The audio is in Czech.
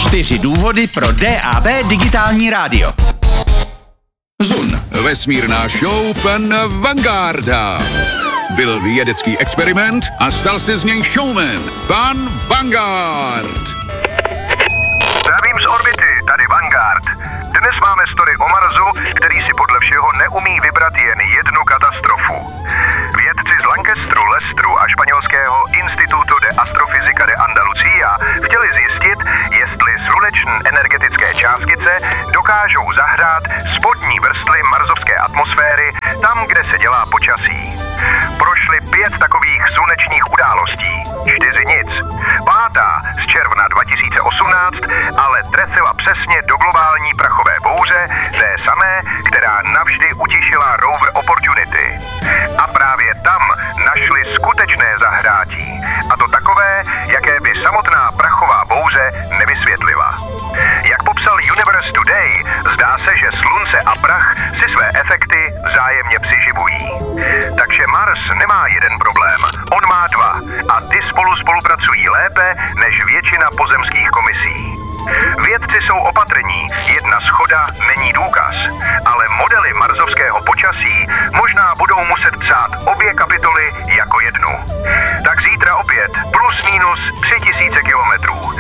4 důvody pro DAB digitální rádio. Zun. Vesmírná show pan Vangarda. Byl vědecký experiment a stal se z něj showman. Pan Vanguard. Zdravím z orbity, tady Vanguard. Dnes máme story o Marsu, který si podle všeho neumí vybrat jen jednu katastrofu. Vědci z Lancasteru, Leicesteru a španělského Instituto de Astrofísica de Andalucía chtěli zjistit, jestli sluneční energetické částice dokážou zahrát spodní vrstvy marsovské atmosféry tam, kde se dělá počasí. Prošli 5 takových slunečních událostí, 4 nic. 5. z června 2018 ale trefila přesně do globální prachové bouře, té samé, která navždy utišila rover Opportunity. A právě tam našli skutečné zahrátí. A to takové, jaké by samotná prachová bouře nevysvětlila. Jak popsal Universe Today, zdá se, že slunce a prach si své efekty vzájemně přiživují. Takže Mars nemá jeden problém, on má 2 a ty spolupracují lépe než většina pozemských komisí. Vědci jsou opatrní, jedna shoda není důkaz, ale modely marsovského počasí možná budou muset psát obě kapitoly jako jednu. Tak zítra opět plus minus 3000 kilometrů.